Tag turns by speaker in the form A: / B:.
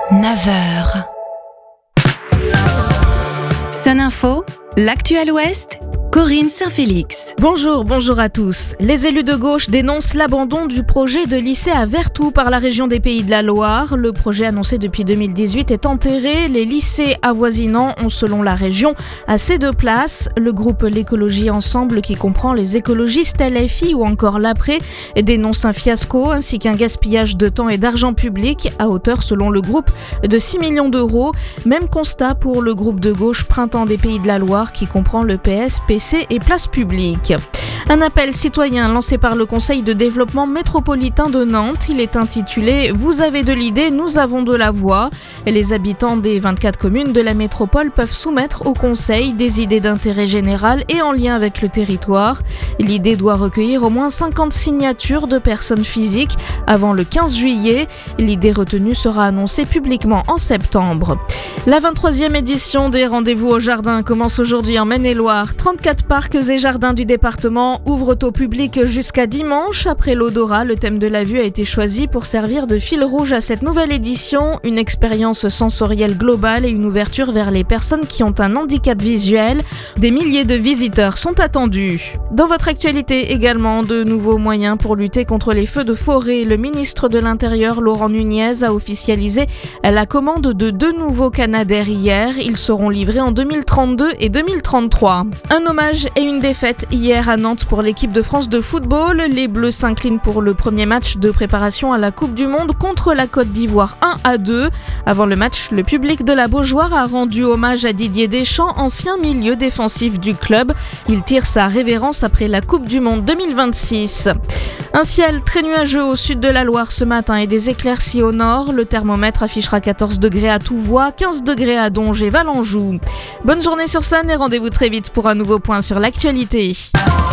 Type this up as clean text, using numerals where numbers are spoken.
A: 9h. Sun Info, l'actuel Ouest, Corinne Saint-Félix.
B: Bonjour à tous. Les élus de gauche dénoncent l'abandon du projet de lycée à Vertou par la région des Pays de la Loire. Le projet annoncé depuis 2018 est enterré. Les lycées avoisinants ont, selon la région, assez de place. Le groupe L'écologie ensemble, qui comprend les écologistes LFI ou encore l'Après, dénonce un fiasco ainsi qu'un gaspillage de temps et d'argent public à hauteur, selon le groupe, de 6 millions d'euros. Même constat pour le groupe de gauche Printemps des Pays de la Loire, qui comprend le PS, PC et Place Publique. Un appel citoyen lancé par le Conseil de développement métropolitain de Nantes. Il est intitulé « Vous avez de l'idée, nous avons de la voix ». Les habitants des 24 communes de la métropole peuvent soumettre au Conseil des idées d'intérêt général et en lien avec le territoire. L'idée doit recueillir au moins 50 signatures de personnes physiques avant le 15 juillet. L'idée retenue sera annoncée publiquement en septembre. La 23e édition des Rendez-vous au Jardin commence aujourd'hui en Maine-et-Loire. 34 parcs et jardins du département ouvrent au public jusqu'à dimanche. Après l'odorat, le thème de la vue a été choisi pour servir de fil rouge à cette nouvelle édition. Une expérience sensorielle globale et une ouverture vers les personnes qui ont un handicap visuel. Des milliers de visiteurs sont attendus. Dans votre actualité également, de nouveaux moyens pour lutter contre les feux de forêt. Le ministre de l'Intérieur, Laurent Nunez, a officialisé la commande de 2 nouveaux Canadair hier. Ils seront livrés en 2032 et 2033. Un hommage et une défaite hier à Nantes pour l'équipe de France de football. Les Bleus s'inclinent pour le premier match de préparation à la Coupe du Monde contre la Côte d'Ivoire 1-2. Avant le match, le public de la Beaujoire a rendu hommage à Didier Deschamps, ancien milieu défensif du club. Il tire sa révérence après la Coupe du Monde 2026. Un ciel très nuageux au sud de la Loire ce matin et des éclaircies au nord. Le thermomètre affichera 14 degrés à Touvois, 15 degrés à Donge et Valenjoux. Bonne journée sur Sun et rendez-vous très vite pour un nouveau point sur l'actualité.